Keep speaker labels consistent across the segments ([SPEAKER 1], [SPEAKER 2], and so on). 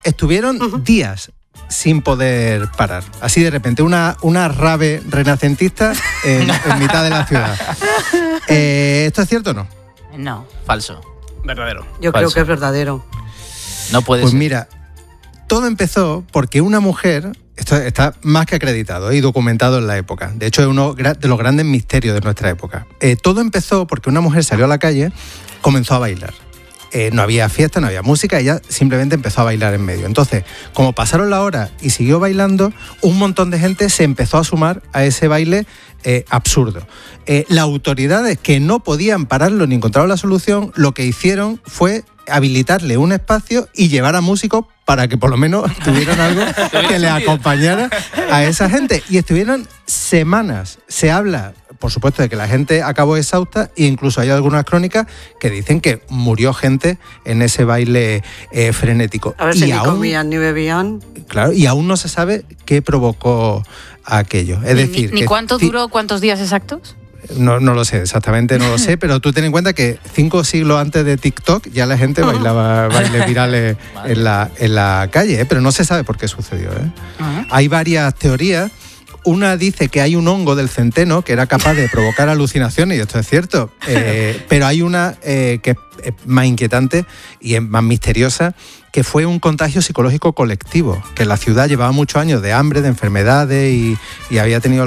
[SPEAKER 1] estuvieron días sin poder parar. Así de repente, una rave renacentista en mitad de la ciudad. ¿Esto es cierto o no?
[SPEAKER 2] No.
[SPEAKER 3] Falso.
[SPEAKER 4] Verdadero.
[SPEAKER 5] Yo creo que es verdadero.
[SPEAKER 3] No puede
[SPEAKER 1] ser. Pues
[SPEAKER 3] mira,
[SPEAKER 1] todo empezó porque una mujer, esto está más que acreditado y documentado en la época, de hecho es uno de los grandes misterios de nuestra época. Todo empezó porque una mujer salió a la calle, comenzó a bailar. No había fiesta, no había música, ella simplemente empezó a bailar en medio. Entonces, como pasaron la hora y siguió bailando, un montón de gente se empezó a sumar a ese baile absurdo. Las autoridades, que no podían pararlo ni encontraron la solución, lo que hicieron fue habilitarle un espacio y llevar a músicos para que por lo menos tuvieran algo que le acompañara a esa gente. Y estuvieron semanas. Se habla, por supuesto, de que la gente acabó exhausta e incluso hay algunas crónicas que dicen que murió gente en ese baile frenético.
[SPEAKER 5] A ver si ni comían ni bebían.
[SPEAKER 1] Claro, y aún no se sabe qué provocó aquello. Es decir,
[SPEAKER 2] ¿Ni cuánto duró, cuántos días exactos?
[SPEAKER 1] No lo sé, exactamente no lo sé, pero tú ten en cuenta que 5 siglos antes de TikTok ya la gente bailaba bailes virales en la calle, pero no se sabe por qué sucedió. Hay varias teorías. Una dice que hay un hongo del centeno que era capaz de provocar alucinaciones, y esto es cierto, pero hay una que es más inquietante y es más misteriosa, que fue un contagio psicológico colectivo, que la ciudad llevaba muchos años de hambre, de enfermedades y había tenido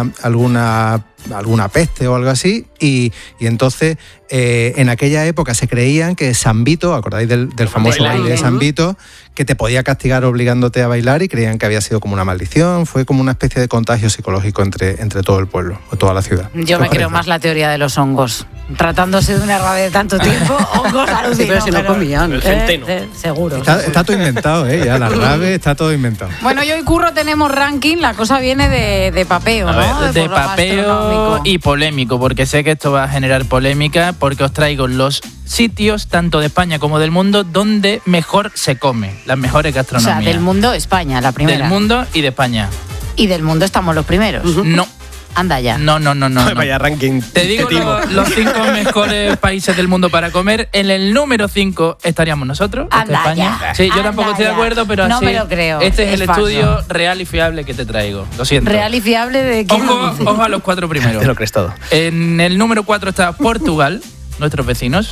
[SPEAKER 1] alguna peste o algo así, y entonces en aquella época se creían que San Vito, ¿acordáis del famoso baile de San Vito? Que te podía castigar obligándote a bailar, y creían que había sido como una maldición, fue como una especie de contagio psicológico entre todo el pueblo, o toda la ciudad.
[SPEAKER 2] Yo me creo más la teoría de los hongos. Tratándose de una rave de tanto tiempo, hongos alucinógenos.
[SPEAKER 5] Pero si no comían.
[SPEAKER 4] El centeno.
[SPEAKER 2] Seguro.
[SPEAKER 1] Está todo inventado, ya la rave está todo inventado.
[SPEAKER 2] Bueno, yo y Curro tenemos ranking, la cosa viene de papeo, ¿no?
[SPEAKER 3] De papeo y polémico, porque sé que esto va a generar polémica, porque os traigo los sitios, tanto de España como del mundo, donde mejor se come, las mejores gastronomías.
[SPEAKER 2] O sea, del mundo, España, la primera.
[SPEAKER 3] Del mundo y de España.
[SPEAKER 2] ¿Y del mundo estamos los primeros?
[SPEAKER 3] No.
[SPEAKER 2] Anda ya.
[SPEAKER 3] No.
[SPEAKER 4] Vaya ranking.
[SPEAKER 3] Te digo los 5 mejores países del mundo para comer. En el número 5 estaríamos nosotros, España.
[SPEAKER 2] Ya.
[SPEAKER 3] Sí, yo tampoco estoy de acuerdo, pero
[SPEAKER 2] no
[SPEAKER 3] así.
[SPEAKER 2] me lo creo.
[SPEAKER 3] Este es el
[SPEAKER 2] falso.
[SPEAKER 3] estudio real y fiable que te traigo. Lo siento.
[SPEAKER 2] ¿Real y fiable de qué?
[SPEAKER 3] Ojo a los 4 primeros.
[SPEAKER 4] Te lo crees todo.
[SPEAKER 3] En el número 4 está Portugal, nuestros vecinos.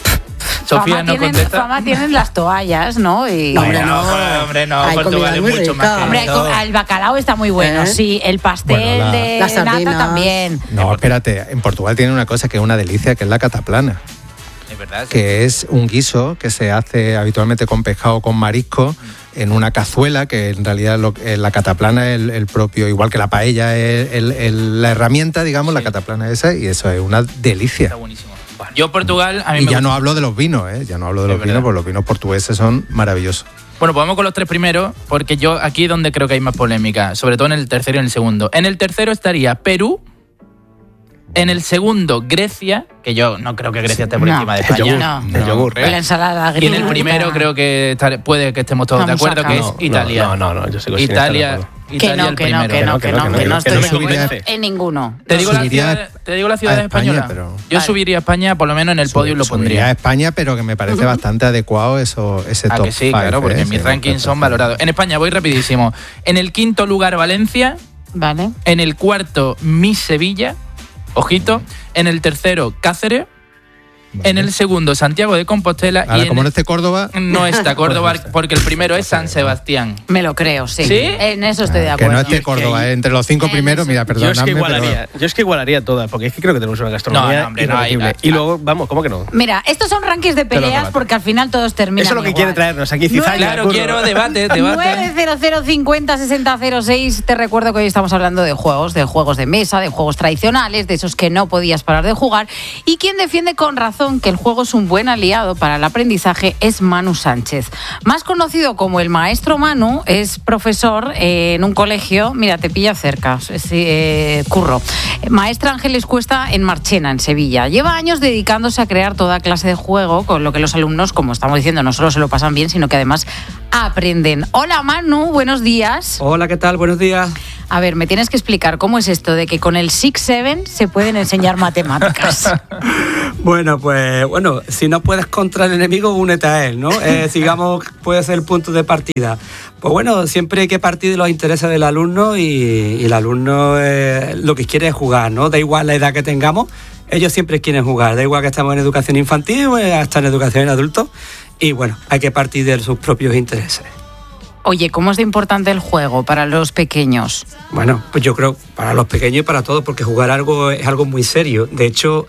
[SPEAKER 3] Sofía no contesta.
[SPEAKER 2] Fama tienen las toallas, ¿no? Y
[SPEAKER 3] Hombre, no. Portugal es mucho más.
[SPEAKER 2] Hombre, el bacalao está muy bueno, sí. El pastel de nata también.
[SPEAKER 1] No, espérate. En Portugal tienen una cosa que es una delicia, que es la cataplana.
[SPEAKER 3] Es verdad. Sí.
[SPEAKER 1] Que es un guiso que se hace habitualmente con pescado, con marisco, en una cazuela, que en realidad la cataplana es el propio, igual que la paella es la herramienta, digamos, sí. La cataplana esa, y eso es una delicia. Está buenísimo.
[SPEAKER 3] Yo Portugal, a mí
[SPEAKER 1] y ya no hablo de los vinos, ya no hablo de los vinos, porque los vinos portugueses son maravillosos.
[SPEAKER 3] Bueno, pues vamos con los 3 primeros, porque yo aquí es donde creo que hay más polémica, sobre todo en el tercero y en el segundo. En el tercero estaría Perú, en el segundo Grecia, que yo no creo que Grecia esté por encima de España.
[SPEAKER 4] El yogur.
[SPEAKER 2] La ensalada griega.
[SPEAKER 3] Y en el primero creo que puede que estemos todos de acuerdo, que es Italia.
[SPEAKER 4] No, yo sé que
[SPEAKER 3] Italia el primero.
[SPEAKER 2] Que no estoy de acuerdo en ninguno.
[SPEAKER 3] Te digo la ciudad española. Yo subiría a España, por lo menos en el podio lo pondría.
[SPEAKER 1] Subiría a España, pero que me parece bastante adecuado ese top 5.
[SPEAKER 3] Que sí, claro, porque mis rankings son valorados. En España voy rapidísimo. En el 5º lugar Valencia.
[SPEAKER 2] Vale.
[SPEAKER 3] En el 4º Miss Sevilla. Ojito. En el 3º Cáceres. Vale. En el 2º Santiago de Compostela.
[SPEAKER 1] Ahora, como no esté Córdoba.
[SPEAKER 3] No está Córdoba, porque el primero es San Sebastián.
[SPEAKER 2] Me lo creo, sí.
[SPEAKER 3] ¿Sí?
[SPEAKER 2] En eso estoy de acuerdo.
[SPEAKER 1] Que no esté Córdoba, entre los 5 primeros, mira, perdóname.
[SPEAKER 4] Yo es que igualaría todas, porque es que creo que tenemos una gastronomía irrepetible. Y luego, vamos, ¿cómo que no?
[SPEAKER 2] Mira, estos son rankings de peleas porque al final todos terminan.
[SPEAKER 4] Eso es lo que
[SPEAKER 2] igual.
[SPEAKER 4] quiere traernos aquí Cizalla.
[SPEAKER 3] Claro, quiero debate.
[SPEAKER 2] 900 50 60 06. Te recuerdo que hoy estamos hablando de juegos de mesa, de juegos tradicionales, de esos que no podías parar de jugar. Y quien defiende con razón que el juego es un buen aliado para el aprendizaje es Manu Sánchez. Más conocido como el maestro Manu, es profesor en un colegio, mira, te pilla cerca, Curro. Maestra Ángeles Cuesta en Marchena, en Sevilla. Lleva años dedicándose a crear toda clase de juego, con lo que los alumnos, como estamos diciendo, no solo se lo pasan bien, sino que además aprenden. Hola Manu, buenos días.
[SPEAKER 6] Hola, ¿qué tal? Buenos días.
[SPEAKER 2] A ver, me tienes que explicar cómo es esto de que con el 6-7 se pueden enseñar matemáticas.
[SPEAKER 6] Bueno, si no puedes contra el enemigo, únete a él, ¿no? Digamos, puede ser el punto de partida. Pues bueno, siempre hay que partir de los intereses del alumno y el alumno lo que quiere es jugar, ¿no? Da igual la edad que tengamos, ellos siempre quieren jugar, da igual que estemos en educación infantil o hasta en educación en adultos, y bueno, hay que partir de sus propios intereses.
[SPEAKER 2] Oye, ¿cómo es de importante el juego para los pequeños?
[SPEAKER 6] Bueno, pues yo creo para los pequeños y para todos, porque jugar es algo muy serio. De hecho,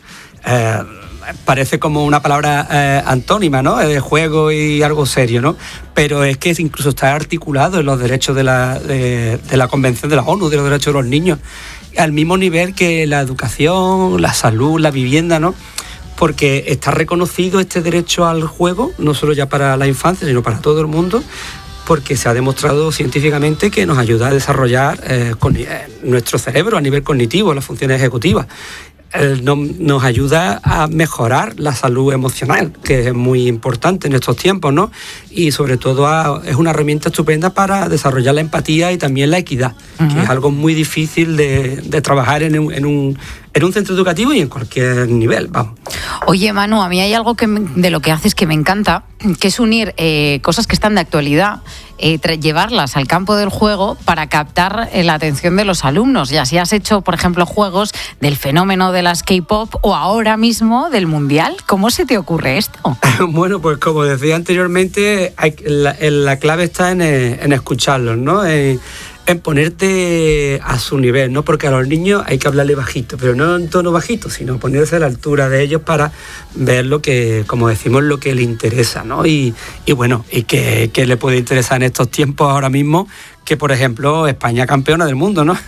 [SPEAKER 6] parece como una palabra antónima, ¿no? Juego y algo serio, ¿no? Pero es que incluso está articulado en los derechos de la Convención de la ONU de los Derechos de los Niños, al mismo nivel que la educación, la salud, la vivienda, ¿no? Porque está reconocido este derecho al juego, no solo ya para la infancia, sino para todo el mundo, porque se ha demostrado científicamente que nos ayuda a desarrollar nuestro cerebro a nivel cognitivo, las funciones ejecutivas. Nos ayuda a mejorar la salud emocional, que es muy importante en estos tiempos, ¿no? Y sobre todo es una herramienta estupenda para desarrollar la empatía y también la equidad, que es algo muy difícil de trabajar en un centro educativo y en cualquier nivel, vamos.
[SPEAKER 2] Oye, Manu, a mí hay algo de lo que haces que me encanta, que es unir cosas que están de actualidad, llevarlas al campo del juego para captar la atención de los alumnos. Y así has hecho, por ejemplo, juegos del fenómeno de las K-pop o ahora mismo del Mundial. ¿Cómo se te ocurre esto?
[SPEAKER 6] Bueno, pues como decía anteriormente, la clave está en escucharlos, ¿no? En ponerte a su nivel, ¿no? Porque a los niños hay que hablarle bajito, pero no en tono bajito, sino ponerse a la altura de ellos para ver lo que, como decimos, lo que le interesa, ¿no? Y bueno, y que le puede interesar en estos tiempos ahora mismo, que por ejemplo España campeona del mundo, ¿no?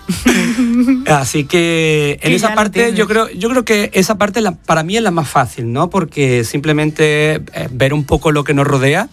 [SPEAKER 6] Así que en esa parte yo creo que esa parte para mí es la más fácil, ¿no? Porque simplemente ver un poco lo que nos rodea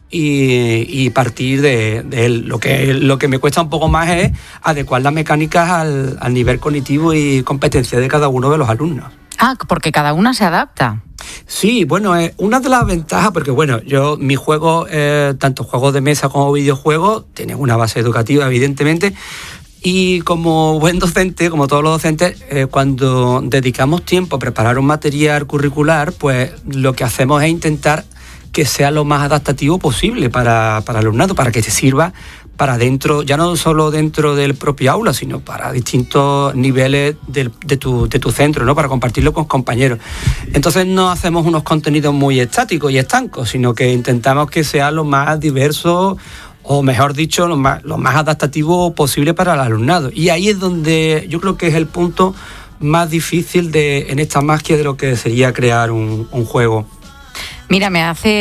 [SPEAKER 6] y partir de él. Lo que me cuesta un poco más es adecuar las mecánicas al nivel cognitivo y competencia de cada uno de los alumnos.
[SPEAKER 2] Ah, porque cada una se adapta.
[SPEAKER 6] Sí, bueno, una de las ventajas, porque bueno, mi juego, tanto juegos de mesa como videojuegos, tienen una base educativa, evidentemente, y como buen docente, como todos los docentes, cuando dedicamos tiempo a preparar un material curricular, pues lo que hacemos es intentar que sea lo más adaptativo posible para el alumnado, para que te sirva para dentro, ya no solo dentro del propio aula, sino para distintos niveles de tu centro, ¿no? Para compartirlo con compañeros. Entonces no hacemos unos contenidos muy estáticos y estancos, sino que intentamos que sea lo más diverso, o mejor dicho, lo más adaptativo posible para el alumnado. Y ahí es donde yo creo que es el punto más difícil en esta magia de lo que sería crear un juego.
[SPEAKER 2] Mira,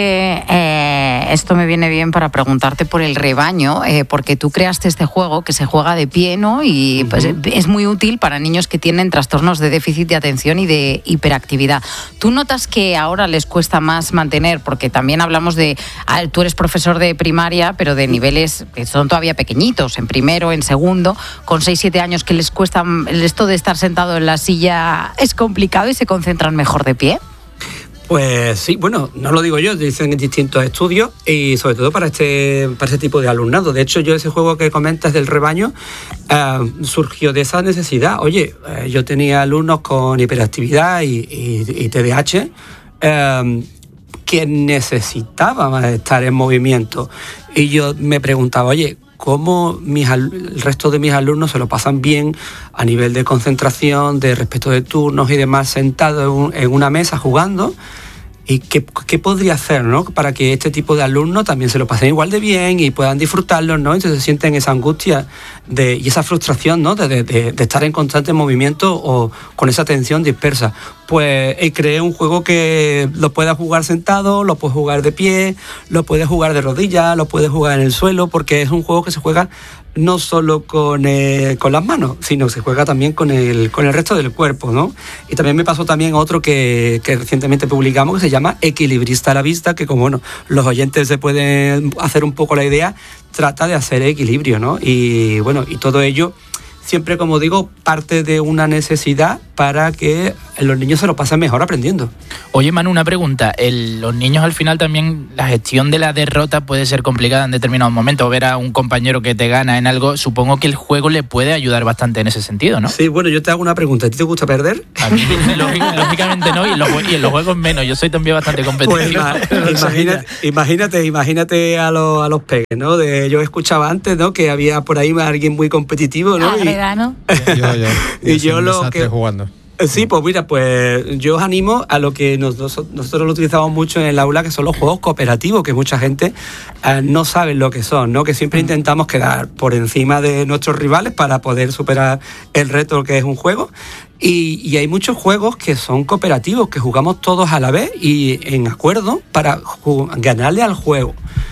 [SPEAKER 2] esto me viene bien para preguntarte por el rebaño, porque tú creaste este juego que se juega de pie, ¿no? Y pues, es muy útil para niños que tienen trastornos de déficit de atención y de hiperactividad. ¿Tú notas que ahora les cuesta más mantener? Porque también hablamos tú eres profesor de primaria, pero de niveles que son todavía pequeñitos, en primero, en segundo, con 6-7 años, que les cuesta esto de estar sentado en la silla es complicado y se concentran mejor de pie.
[SPEAKER 6] Pues sí, bueno, no lo digo yo, dicen en distintos estudios y sobre todo para ese tipo de alumnado. De hecho, ese juego que comentas del rebaño surgió de esa necesidad. Oye, yo tenía alumnos con hiperactividad y TDAH que necesitaban estar en movimiento. Y yo me preguntaba, oye, ¿cómo el resto de mis alumnos se lo pasan bien a nivel de concentración, de respeto de turnos y demás, sentados en una mesa jugando? ¿Y qué podría hacer, ¿no? Para que este tipo de alumnos también se lo pasen igual de bien y puedan disfrutarlo, ¿no? Entonces sienten esa angustia y esa frustración, ¿no? De estar en constante movimiento o con esa atención dispersa. Pues creé un juego que lo puedas jugar sentado, lo puedes jugar de pie, lo puedes jugar de rodillas, lo puedes jugar en el suelo, porque es un juego que se juega no solo con las manos, sino que se juega también con el resto del cuerpo, ¿no? Y también me pasó también otro que recientemente publicamos, que se llama Equilibrista a la Vista, que como bueno, los oyentes se pueden hacer un poco la idea, trata de hacer equilibrio, ¿no? Y bueno, y todo ello siempre, como digo, parte de una necesidad para que los niños se lo pasan mejor aprendiendo.
[SPEAKER 3] Oye, Manu, una pregunta. Los niños al final también, la gestión de la derrota puede ser complicada en determinados momentos. Ver a un compañero que te gana en algo, supongo que el juego le puede ayudar bastante en ese sentido, ¿no?
[SPEAKER 6] Sí, bueno, yo te hago una pregunta. ¿A ti te gusta perder?
[SPEAKER 3] A mí, lógicamente no, y en los juegos menos. Yo soy también bastante competitivo.
[SPEAKER 6] Pues imagínate a los peques, ¿no? Yo escuchaba antes, ¿no? Que había por ahí alguien muy competitivo, ¿no?
[SPEAKER 2] ¿no?
[SPEAKER 1] Yo lo que jugando.
[SPEAKER 6] Sí, pues mira, pues yo os animo a lo que nosotros lo utilizamos mucho en el aula, que son los juegos cooperativos, que mucha gente no sabe lo que son, ¿no? Que siempre intentamos quedar por encima de nuestros rivales para poder superar el reto que es un juego. Y hay muchos juegos que son cooperativos, que jugamos todos a la vez y en acuerdo para ganarle al juego.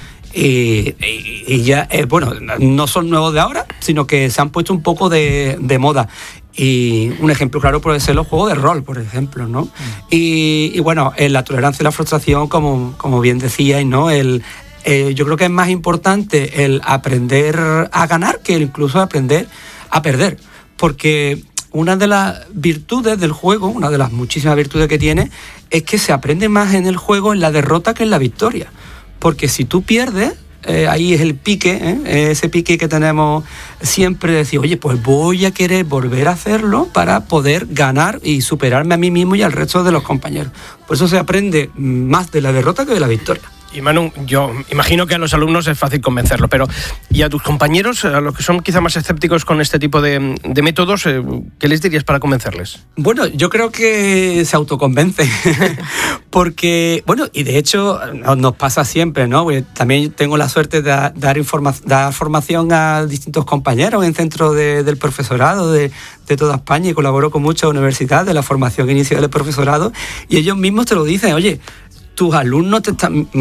[SPEAKER 6] Y ya, bueno, no son nuevos de ahora, sino que se han puesto un poco de moda. Y un ejemplo claro puede ser los juegos de rol, por ejemplo, ¿no? Y bueno, la tolerancia y la frustración, como bien decíais, ¿no? Yo creo que es más importante el aprender a ganar que incluso aprender a perder. Porque una de las virtudes del juego, una de las muchísimas virtudes que tiene, es que se aprende más en el juego en la derrota que en la victoria. Porque si tú pierdes, ahí es el pique, ese pique que tenemos siempre de decir, oye, pues voy a querer volver a hacerlo para poder ganar y superarme a mí mismo y al resto de los compañeros. Por eso se aprende más de la derrota que de la victoria.
[SPEAKER 4] Y Manu, yo imagino que a los alumnos es fácil convencerlo, pero ¿y a tus compañeros, a los que son quizá más escépticos con este tipo de métodos, qué les dirías para convencerles?
[SPEAKER 6] Bueno, yo creo que se autoconvencen, porque, bueno, y de hecho nos pasa siempre, ¿no? Porque también tengo la suerte de dar formación a distintos compañeros en centros del profesorado de toda España y colaboro con muchas universidades de la formación inicial del profesorado y ellos mismos te lo dicen, oye, los alumnos te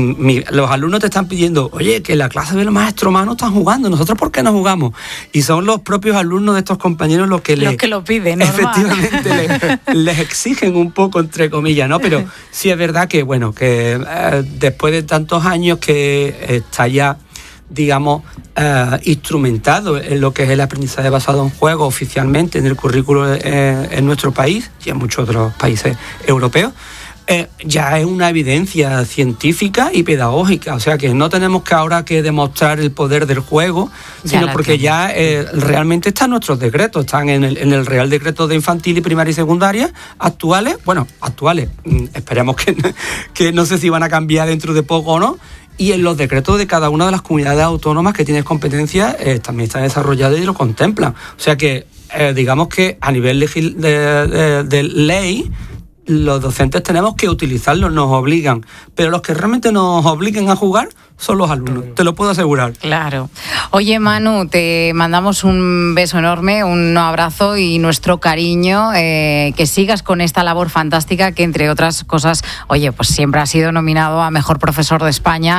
[SPEAKER 6] están pidiendo, oye, que la clase de los maestros más no están jugando, ¿nosotros por qué no jugamos? Y son los propios alumnos de estos compañeros los que
[SPEAKER 2] lo piden, normal.
[SPEAKER 6] Efectivamente, les exigen un poco, entre comillas, ¿no? Pero sí es verdad que, bueno, que después de tantos años que está ya, digamos, instrumentado en lo que es el aprendizaje basado en juegos oficialmente en el currículo en nuestro país y en muchos otros países europeos, ya es una evidencia científica y pedagógica, o sea que no tenemos que ahora que demostrar el poder del juego, sino porque ya realmente están nuestros decretos, están en el Real Decreto de Infantil y Primaria y Secundaria actuales, esperemos que no sé si van a cambiar dentro de poco o no, y en los decretos de cada una de las comunidades autónomas que tienen competencias también están desarrollados y lo contemplan, o sea que digamos que a nivel de ley los docentes tenemos que utilizarlos, nos obligan, pero los que realmente nos obliguen a jugar son los alumnos, te lo puedo asegurar.
[SPEAKER 2] Claro. Oye, Manu, te mandamos un beso enorme, un abrazo y nuestro cariño, que sigas con esta labor fantástica que, entre otras cosas, oye, pues siempre has sido nominado a Mejor Profesor de España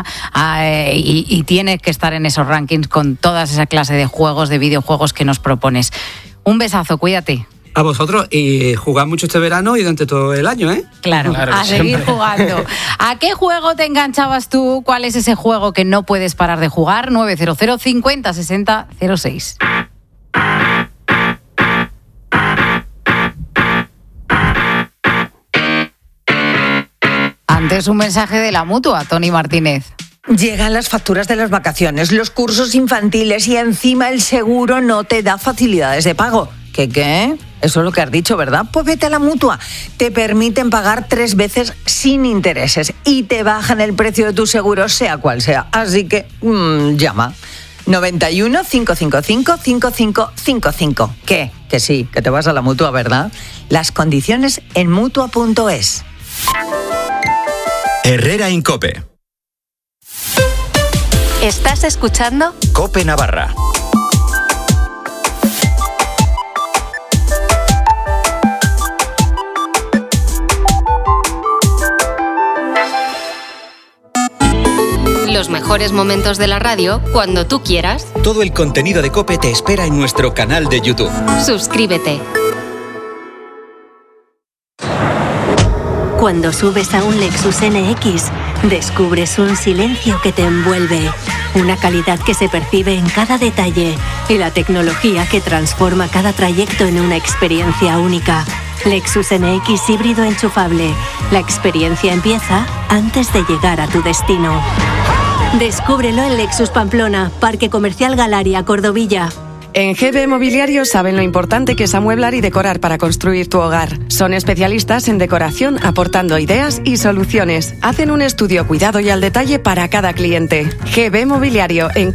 [SPEAKER 2] y tienes que estar en esos rankings con toda esa clase de juegos, de videojuegos que nos propones. Un besazo, cuídate.
[SPEAKER 6] A vosotros y jugad mucho este verano y durante todo el año, ¿eh?
[SPEAKER 2] Claro, a seguir jugando. ¿A qué juego te enganchabas tú? ¿Cuál es ese juego que no puedes parar de jugar? 900 50 60 06. Antes un mensaje de la Mutua, Tony Martínez.
[SPEAKER 7] Llegan las facturas de las vacaciones, los cursos infantiles y encima el seguro no te da facilidades de pago. ¿Qué? Eso es lo que has dicho, ¿verdad? Pues vete a la Mutua. Te permiten pagar 3 veces sin intereses y te bajan el precio de tu seguro, sea cual sea. Así que, llama. 91 555 5555. ¿Qué? Que sí, que te vas a la Mutua, ¿verdad? Las condiciones en Mutua.es.
[SPEAKER 8] Herrera en COPE.
[SPEAKER 9] ¿Estás escuchando?
[SPEAKER 8] COPE Navarra.
[SPEAKER 9] Los mejores momentos de la radio cuando tú quieras.
[SPEAKER 8] Todo el contenido de COPE te espera en nuestro canal de YouTube.
[SPEAKER 9] Suscríbete. Cuando subes a un Lexus NX, descubres un silencio que te envuelve, una calidad que se percibe en cada detalle y la tecnología que transforma cada trayecto en una experiencia única. Lexus NX híbrido enchufable. La experiencia empieza antes de llegar a tu destino. Descúbrelo en Lexus Pamplona, Parque Comercial Galaria, Cordovilla.
[SPEAKER 10] En GB Mobiliario saben lo importante que es amueblar y decorar para construir tu hogar. Son especialistas en decoración, aportando ideas y soluciones. Hacen un estudio cuidado y al detalle para cada cliente. GB Mobiliario, en